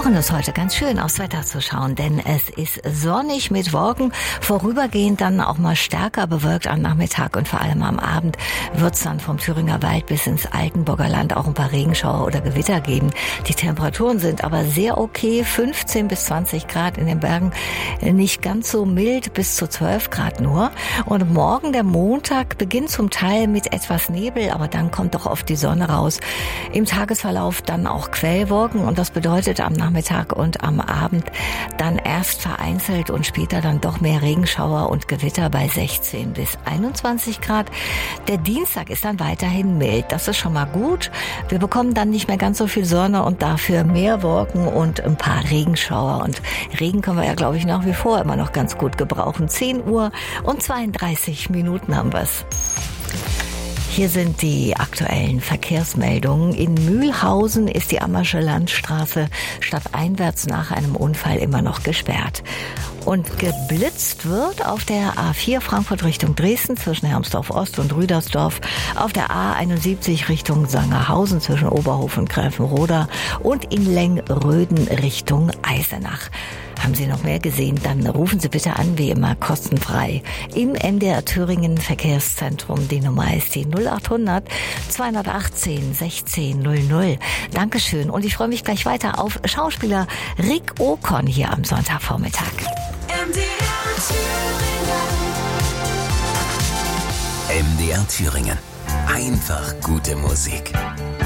versuchen es heute ganz schön aufs Wetter zu schauen, denn es ist sonnig mit Wolken, vorübergehend dann auch mal stärker bewölkt am Nachmittag und vor allem am Abend wird es dann vom Thüringer Wald bis ins Altenburger Land auch ein paar Regenschauer oder Gewitter geben. Die Temperaturen sind aber sehr okay, 15 bis 20 Grad in den Bergen, nicht ganz so mild, bis zu 12 Grad nur. Und morgen, der Montag, beginnt zum Teil mit etwas Nebel, aber dann kommt doch oft die Sonne raus. Im Tagesverlauf dann auch Quellwolken und das bedeutet am Nachmittag und am Abend dann erst vereinzelt und später dann doch mehr Regenschauer und Gewitter bei 16 bis 21 Grad. Der Dienstag ist dann weiterhin mild. Das ist schon mal gut. Wir bekommen dann nicht mehr ganz so viel Sonne und dafür mehr Wolken und ein paar Regenschauer. Und Regen können wir ja, glaube ich, nach wie vor immer noch ganz gut gebrauchen. 10 Uhr und 32 Minuten haben wir's. Hier sind die aktuellen Verkehrsmeldungen. In Mühlhausen ist die Ammersche Landstraße stadteinwärts nach einem Unfall immer noch gesperrt. Und geblitzt wird auf der A4 Frankfurt Richtung Dresden zwischen Hermsdorf Ost und Rüdersdorf, auf der A71 Richtung Sangerhausen zwischen Oberhof und Gräfenroda und in Lengröden Richtung Eisenach. Haben Sie noch mehr gesehen? Dann rufen Sie bitte an, wie immer kostenfrei. Im MDR Thüringen Verkehrszentrum. Die Nummer ist die 0800 218 16 00. Dankeschön. Und ich freue mich gleich weiter auf Schauspieler Rick Okon hier am Sonntagvormittag. MDR Thüringen. Einfach gute Musik.